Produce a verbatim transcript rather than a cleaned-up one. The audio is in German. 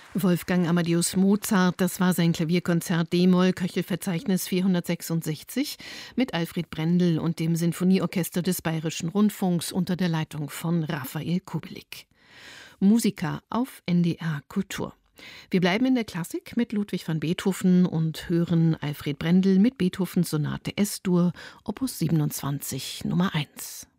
Wolfgang Amadeus Mozart, das war sein Klavierkonzert d-Moll, Köchelverzeichnis vierhundertsechsundsechzig, mit Alfred Brendel und dem Sinfonieorchester des Bayerischen Rundfunks unter der Leitung von Raphael Kubelik. Musica auf N D R Kultur. Wir bleiben in der Klassik mit Ludwig van Beethoven und hören Alfred Brendel mit Beethovens Sonate Es-Dur, Opus siebenundzwanzig, Nummer eins.